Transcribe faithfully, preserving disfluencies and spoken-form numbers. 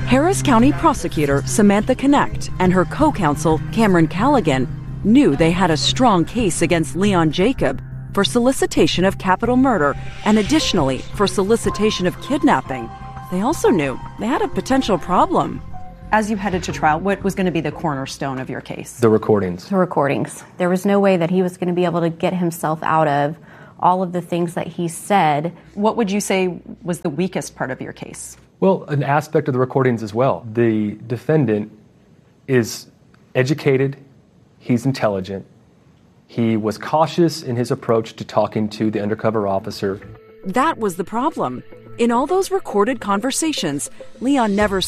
Harris County prosecutor Samantha Connect and her co-counsel Cameron Callaghan knew they had a strong case against Leon Jacob for solicitation of capital murder and additionally for solicitation of kidnapping. They also knew they had a potential problem. As you headed to trial, what was going to be the cornerstone of your case? The recordings. The recordings. There was no way that he was going to be able to get himself out of all of the things that he said. What would you say was the weakest part of your case? Well, an aspect of the recordings as well. The defendant is educated, he's intelligent, he was cautious in his approach to talking to the undercover officer. That was the problem. In all those recorded conversations, Leon never